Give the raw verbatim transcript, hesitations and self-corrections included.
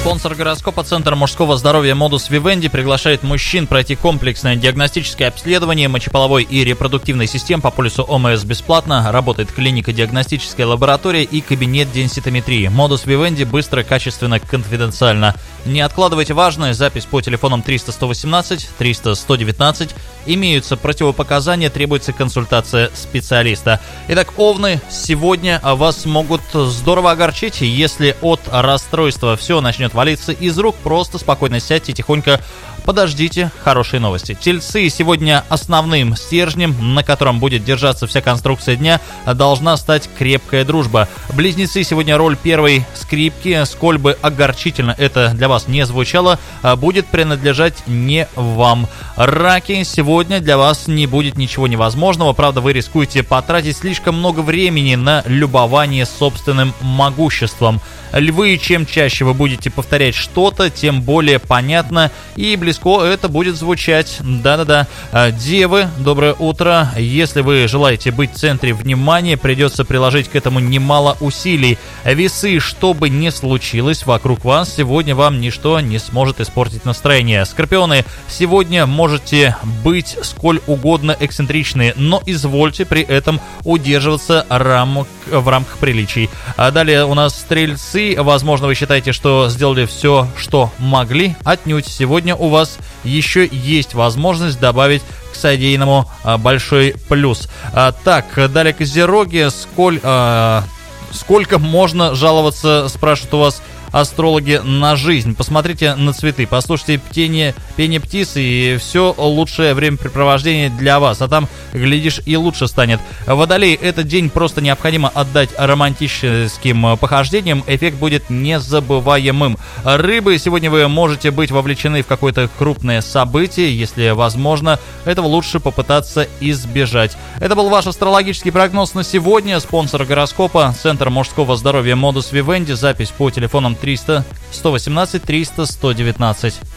Спонсор гороскопа — Центр мужского здоровья Modus Vivendi приглашает мужчин пройти комплексное диагностическое обследование мочеполовой и репродуктивной систем по полису ОМС бесплатно. Работает клиника, диагностическая лаборатория и кабинет денситометрии. Modus Vivendi быстро, качественно, конфиденциально. Не откладывайте важное. Запись по телефонам триста сто восемнадцать триста сто девятнадцать. Имеются противопоказания, требуется консультация специалиста. Итак, овны, сегодня вас могут здорово огорчить, если от расстройства все начнет валиться из рук. Просто спокойно сядьте, тихонько подождите хорошие новости. Тельцы, сегодня основным стержнем, на котором будет держаться вся конструкция дня, должна стать крепкая дружба. Близнецы, сегодня роль первой скрипки, сколь бы огорчительно это для вас не звучало, будет принадлежать не вам. Раки, сегодня для вас не будет ничего невозможного, правда, вы рискуете потратить слишком много времени на любование собственным могуществом. Львы, чем чаще вы будете повторять что-то, тем более понятно и близко это будет звучать. Да-да-да. Девы, доброе утро. Если вы желаете быть в центре внимания, придется приложить к этому немало усилий. Весы, что бы ни случилось вокруг вас, сегодня вам ничто не сможет испортить настроение. Скорпионы, сегодня можете быть сколь угодно эксцентричны, но извольте при этом удерживаться рамок, в рамках приличий. А далее у нас стрельцы. Возможно, вы считаете, что сделали все, что могли. Отнюдь. Сегодня у вас еще есть возможность добавить к содеянному а, большой плюс. А, так, далее козероги. Сколь, а, сколько можно жаловаться, спрашивают у вас астрологи, на жизнь? Посмотрите на цветы, послушайте пение, пение птиц, и все лучшее времяпрепровождение для вас. А там, глядишь, и лучше станет. Водолей, этот день просто необходимо отдать романтическим похождениям. Эффект будет незабываемым. Рыбы, сегодня вы можете быть вовлечены в какое-то крупное событие. Если возможно, этого лучше попытаться избежать. Это был ваш астрологический прогноз на сегодня. Спонсор гороскопа — Центр мужского здоровья Modus Vivendi. Запись по телефонам триста сто восемнадцать триста сто девятнадцать.